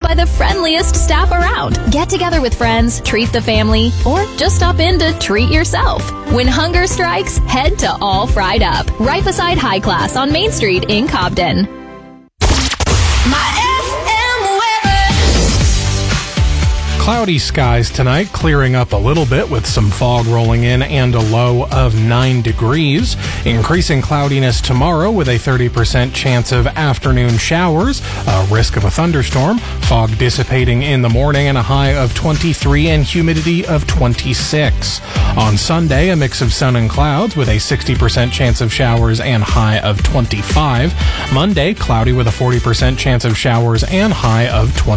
by the friendliest staff around. Get together with friends, treat the family, or just stop in to treat yourself. When hunger strikes, head to All Fried Up, right beside High Class on Main Street in Cobden. Cloudy skies tonight, clearing up a little bit with some fog rolling in and a low of 9 degrees. Increasing cloudiness tomorrow with a 30% chance of afternoon showers, a risk of a thunderstorm, fog dissipating in the morning and a high of 23 and humidity of 26. On Sunday, a mix of sun and clouds with a 60% chance of showers and high of 25. Monday, cloudy with a 40% chance of showers and high of 20.